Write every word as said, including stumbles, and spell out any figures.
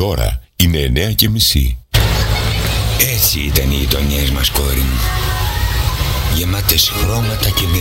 Τώρα είναι εννέα και μισή. Έτσι ήταν οι γειτονιές μας, κόρη μου. Γεμάτες χρώματα και